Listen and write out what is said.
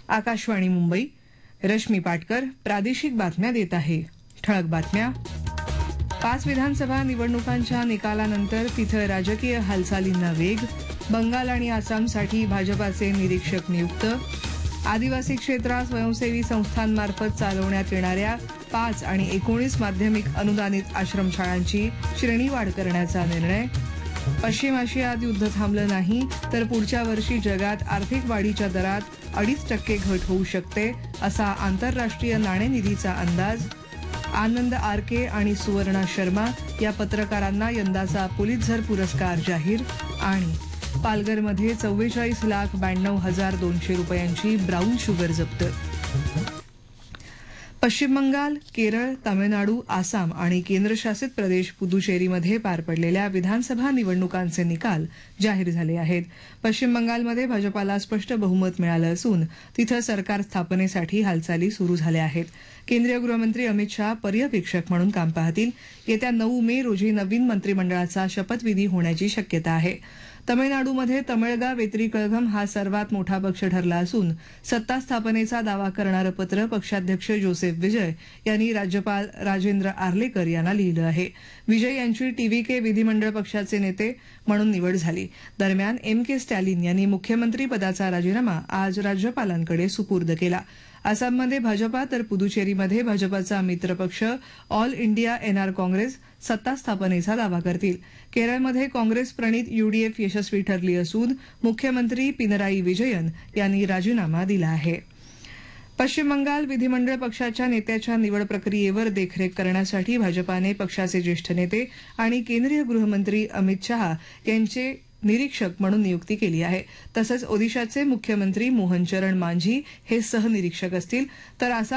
आकाशवाणी मुंबई. रश्मी पाटकर प्रादेशिक बातम्या देत आहे. ठळक बातम्या. 5 विधानसभा निवडणुकांच्या निकालानंतर तिथं राजकीय हालचालींना वेग. बंगाल आणि आसामसाठी भाजपाचे निरीक्षक नियुक्त. आदिवासी क्षेत्रात स्वयंसेवी संस्थांमार्फत चालवण्यात येणाऱ्या 5 आणि 19 माध्यमिक अनुदानित आश्रमशाळांची श्रेणीवाढ करण्याचा निर्णय. पश्चिम आशियात युद्ध थांबलं नाही तर पुढच्या वर्षी जगात आर्थिक वाढीच्या दरात 2.5% घट होऊ शकते असा आंतरराष्ट्रीय नाणेनिधीचा अंदाज. आनंद आरके आणि सुवर्णा शर्मा या पत्रकारांना यंदाचा पुलित्झर पुरस्कार जाहीर. आणि पालघरमध्ये 44,92,200 रुपयांची ब्राऊन शुगर जप्त. पश्चिम बंगाल, केरळ, तामिळनाडू, आसाम आणि केंद्रशासित प्रदेश पुदुचेरीमध्ये पार पडलेल्या विधानसभा निवडणुकांचे निकाल जाहीर झाले आहेत. पश्चिम बंगालमध्ये भाजपाला स्पष्ट बहुमत मिळालं असून तिथं सरकार स्थापनेसाठी हालचाली सुरू झाल्या आहेत. केंद्रीय गृहमंत्री अमित शहा पर्यवेक्षक म्हणून काम पाहतील. येत्या 9 मे रोजी नवीन मंत्रिमंडळाचा शपथविधी होण्याची शक्यता आहे. तमिळनाडूमध्ये तमिळगा वेत्री कळघम हा सर्वात मोठा पक्ष ठरला असून सत्ता स्थापनेचा दावा करणारं पत्र पक्षाध्यक्ष जोसेफ विजय यांनी राज्यपाल राजेंद्र आर्लेकर यांना लिहिलं आहे. विजय यांची टीव्हीके विधिमंडळ पक्षाचे नेते म्हणून निवड झाली. दरम्यान के स्टॅलिन यांनी मुख्यमंत्री पदाचा राजीनामा आज राज्यपालांकडे सुपूर्द केला. आसाममध्ये भाजपा तर पुदुचेरीमध्ये भाजपाचा मित्रपक्ष ऑल इंडिया एनआर काँग्रेस सत्ता स्थापनेचा दावा करतील. केरळमध्ये काँग्रेस प्रणित यूडीएफ यशस्वी ठरली असून मुख्यमंत्री पिनराई विजयन यांनी राजीनामा दिला आहे. पश्चिम बंगाल विधिमंडळ पक्षाच्या नेत्याच्या निवड प्रक्रियेवर देखरेख करण्यासाठी भाजपाने पक्षाचे ज्येष्ठ नेते आणि केंद्रीय गृहमंत्री अमित शहा यांचे निरीक्षक म्हणून नियुक्ती केली आहे. तसंच ओदिशाचे मुख्यमंत्री मोहन चरण मांझी हे सहनिरीक्षक असतील तर आसाम